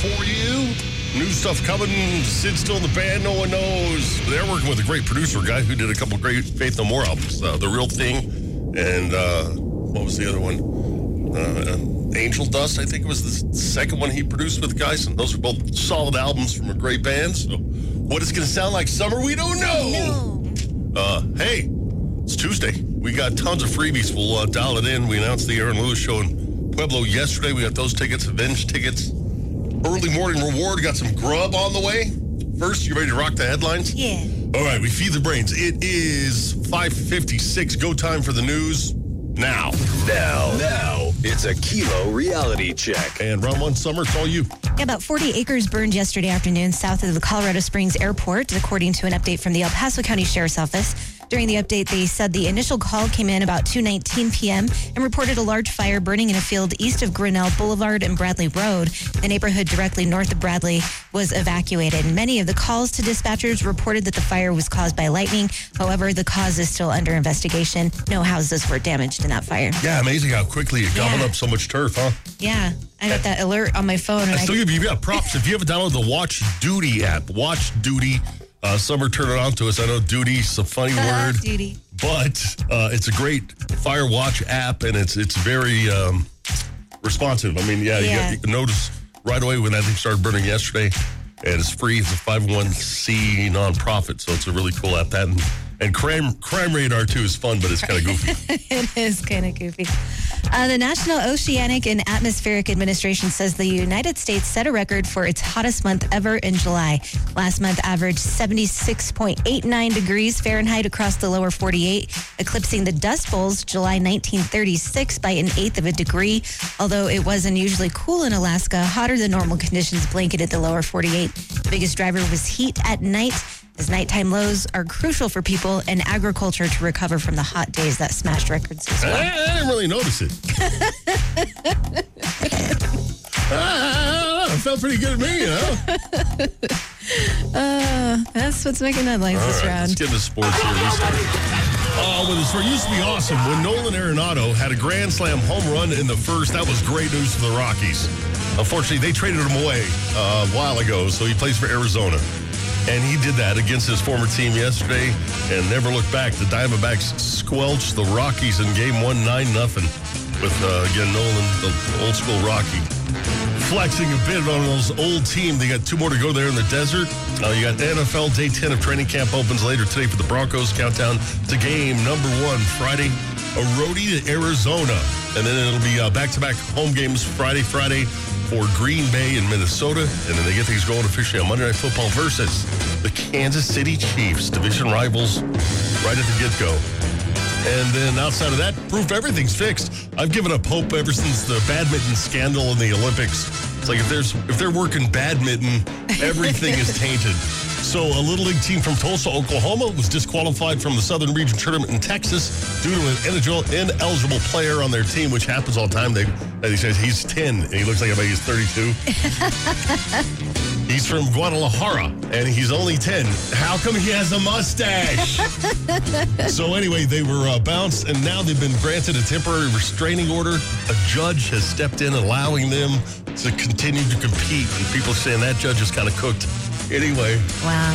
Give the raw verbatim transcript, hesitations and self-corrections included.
for you. New stuff coming. Sid's still in the band. No one knows. They're working with a great producer, a guy who did a couple great Faith No More albums. Uh, the Real Thing and uh, what was the other one? Uh, Angel Dust, I think it was the second one he produced with guys. And those are both solid albums from a great band. So what it's going to sound like summer, we don't know. No. Uh, hey, it's Tuesday. We got tons of freebies. We'll uh, dial it in. We announced the Aaron Lewis show in Pueblo yesterday. We got those tickets, Avenge tickets. Early morning reward. Got some grub on the way. First, you ready to rock the headlines? Yeah. All right, we feed the brains. It is five fifty-six. Go time for the news now. Now, now, it's a Kilo reality check. And round one, Summer, it's all you. Yeah, about forty acres burned yesterday afternoon south of the Colorado Springs Airport, according to an update from the El Paso County Sheriff's Office. During the update, they said the initial call came in about two nineteen p.m. and reported a large fire burning in a field east of Grinnell Boulevard and Bradley Road. The neighborhood directly north of Bradley was evacuated. Many of the calls to dispatchers reported that the fire was caused by lightning. However, the cause is still under investigation. No houses were damaged in that fire. Yeah, amazing how quickly it gobbled Yeah. up so much turf, huh? Yeah, I got that alert on my phone. And I I still give you, you got props. If you haven't downloaded the Watch Duty app, Watch Duty, uh, Summer, turn it on to us. I know duty's a funny word, Duty. but uh, it's a great Fire Watch app, and it's it's very um, responsive. I mean, yeah, Yeah. You, got, you can notice right away when that thing started burning yesterday, and it's free. It's a five oh one c nonprofit, so it's a really cool app. That and, and crime crime radar too is fun, but it's kind of goofy. It is kind of goofy. Uh, the National Oceanic and Atmospheric Administration says the United States set a record for its hottest month ever in July. Last month averaged seventy-six point eight nine degrees Fahrenheit across the lower forty-eight, eclipsing the Dust Bowl's July nineteen thirty-six by an eighth of a degree. Although it was unusually cool in Alaska, hotter than normal conditions blanketed the lower forty-eight. The biggest driver was heat at night, as nighttime lows are crucial for people and agriculture to recover from the hot days that smashed records as well. I, I didn't really notice it. ah, it felt pretty good to me, you know? Uh, that's what's making headlines All this right, round. let's get into sports here. We start. Oh, well, this used to be awesome. When Nolan Arenado had a Grand Slam home run in the first, that was great news for the Rockies. Unfortunately, they traded him away uh, a while ago, so he plays for Arizona. And he did that against his former team yesterday and never looked back. The Diamondbacks squelched the Rockies in game one, nine nothing. With, uh, again, Nolan, the old school Rocky. Flexing a bit on those old team. They got two more to go there in the desert. Uh, you got N F L Day ten of training camp opens later today for the Broncos. Countdown to game number one Friday. A roadie to Arizona. And then it'll be uh, back-to-back home games Friday, Friday for Green Bay and Minnesota. And then they get things going officially on Monday Night Football versus the Kansas City Chiefs, division rivals, right at the get-go. And then outside of that, proof everything's fixed. I've given up hope ever since the badminton scandal in the Olympics. It's like if there's if they're working badminton, everything is tainted. So a Little League team from Tulsa, Oklahoma was disqualified from the Southern Region Tournament in Texas due to an ineligible player on their team, which happens all the time. They, they says he's ten and he looks like maybe he's thirty-two. He's from Guadalajara, and he's only ten. How come he has a mustache? So anyway, they were uh, bounced, and now they've been granted a temporary restraining order. A judge has stepped in, allowing them to continue to compete, and people are saying that judge is kind of cooked. Anyway, Wow.